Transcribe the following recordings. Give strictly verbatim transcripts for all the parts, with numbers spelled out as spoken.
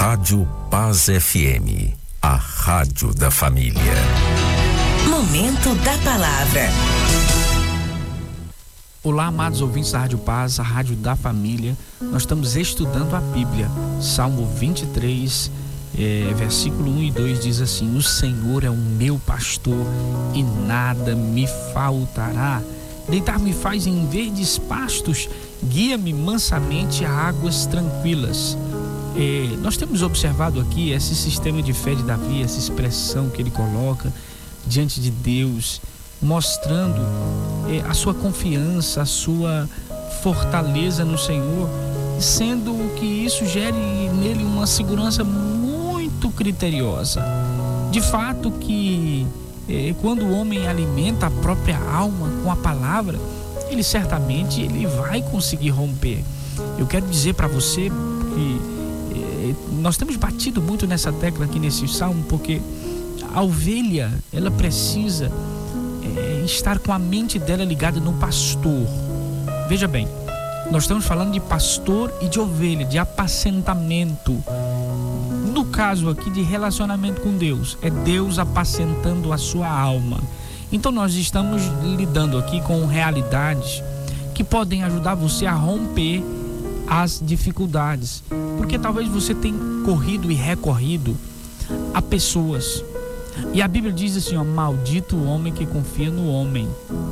Rádio Paz F M, a rádio da família. Momento da palavra. Olá, amados ouvintes da Rádio Paz, a rádio da família. Nós estamos estudando a Bíblia. Salmo vinte e três, é, versículo um e dois diz assim: o Senhor é o meu pastor e nada me faltará. Deitar-me faz em verdes pastos, guia-me mansamente a águas tranquilas. É, nós temos observado aqui esse sistema de fé de Davi, essa expressão que ele coloca diante de Deus, mostrando é, a sua confiança, a sua fortaleza no Senhor, sendo que isso gere nele uma segurança muito criteriosa. De fato que é, quando o homem alimenta a própria alma com a palavra, ele certamente ele vai conseguir romper. Eu quero dizer para você que é, nós temos batido muito nessa tecla aqui nesse salmo, porque a ovelha, ela precisa é, estar com a mente dela ligada no pastor. Veja bem, nós estamos falando de pastor e de ovelha, de apacentamento. No caso aqui de relacionamento com Deus, é Deus apacentando a sua alma. Então nós estamos lidando aqui com realidades que podem ajudar você a romper as dificuldades, porque talvez você tenha corrido e recorrido a pessoas. E a Bíblia diz assim, ó: maldito o homem que confia no homem,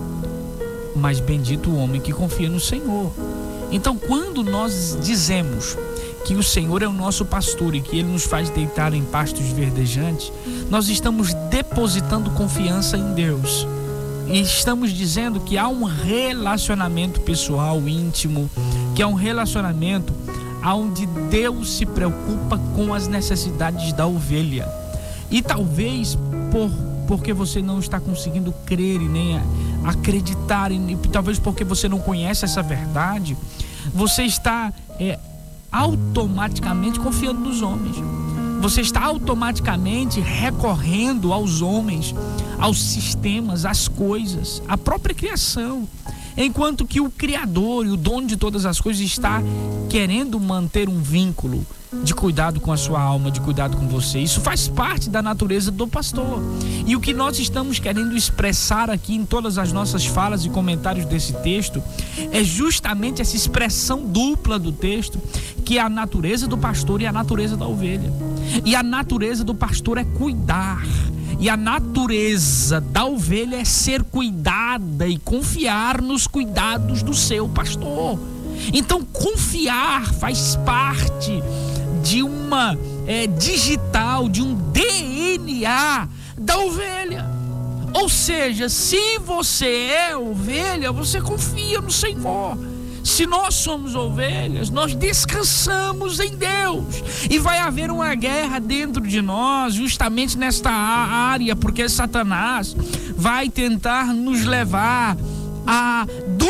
mas bendito o homem que confia no Senhor. Então, quando nós dizemos que o Senhor é o nosso pastor e que Ele nos faz deitar em pastos verdejantes, nós estamos depositando confiança em Deus. E estamos dizendo que há um relacionamento pessoal, íntimo, que é um relacionamento onde Deus se preocupa com as necessidades da ovelha. E talvez por, porque você não está conseguindo crer e nem acreditar, e talvez porque você não conhece essa verdade, você está é, automaticamente confiando nos homens. Você está automaticamente recorrendo aos homens, aos sistemas, às coisas, à própria criação. Enquanto que o Criador e o dono de todas as coisas está querendo manter um vínculo de cuidado com a sua alma, de cuidado com você. Isso faz parte da natureza do pastor. E o que nós estamos querendo expressar aqui em todas as nossas falas e comentários desse texto é justamente essa expressão dupla do texto, que é a natureza do pastor e a natureza da ovelha. E a natureza do pastor é cuidar, e a natureza da ovelha é ser cuidada e confiar nos cuidados do seu pastor. Então, confiar faz parte de uma é, digital, de um D N A da ovelha. Ou seja, se você é ovelha, você confia no Senhor. Se nós somos ovelhas, nós descansamos em Deus. E vai haver uma guerra dentro de nós, justamente nesta área, porque Satanás vai tentar nos levar a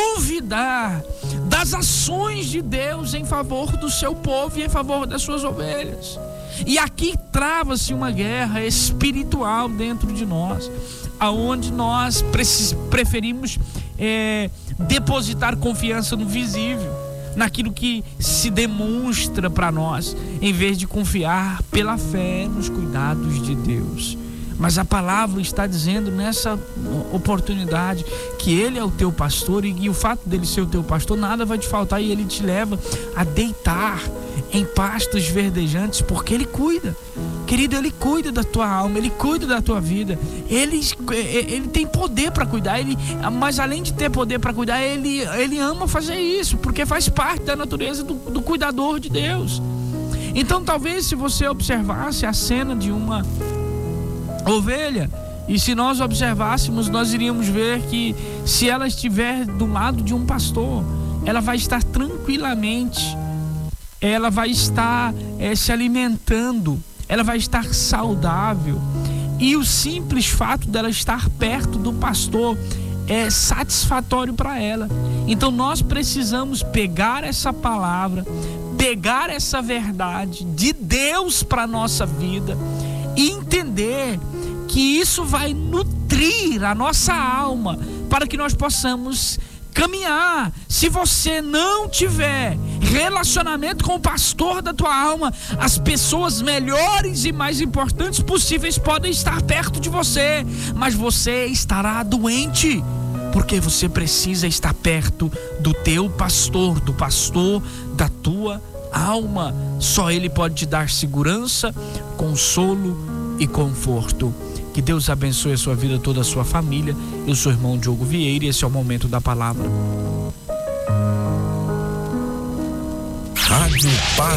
duvidar das ações de Deus em favor do seu povo e em favor das suas ovelhas. E aqui trava-se uma guerra espiritual dentro de nós, aonde nós precis- preferimos é, depositar confiança no visível, naquilo que se demonstra para nós, em vez de confiar pela fé nos cuidados de Deus. Mas a palavra está dizendo nessa oportunidade que Ele é o teu pastor, e, e o fato dele ser o teu pastor, nada vai te faltar, e Ele te leva a deitar em pastos verdejantes, porque Ele cuida. Querido, Ele cuida da tua alma, Ele cuida da tua vida, Ele, ele tem poder para cuidar, ele, mas além de ter poder para cuidar, ele, ele ama fazer isso, porque faz parte da natureza do, do cuidador de Deus. Então talvez, se você observasse a cena de uma ovelha, e se nós observássemos, nós iríamos ver que se ela estiver do lado de um pastor, ela vai estar tranquilamente, ela vai estar é, se alimentando, ela vai estar saudável, e o simples fato dela estar perto do pastor é satisfatório para ela. Então nós precisamos pegar essa palavra, pegar essa verdade de Deus para a nossa vida e entender que isso vai nutrir a nossa alma, para que nós possamos caminhar. Se você não tiver relacionamento com o pastor da tua alma, as pessoas melhores e mais importantes possíveis podem estar perto de você, mas você estará doente, porque você precisa estar perto do teu pastor, do pastor da tua alma. Só ele pode te dar segurança, consolo e conforto. Que Deus abençoe a sua vida, toda a sua família. Eu sou o irmão Diogo Vieira e esse é o Momento da Palavra. Rádio Paz.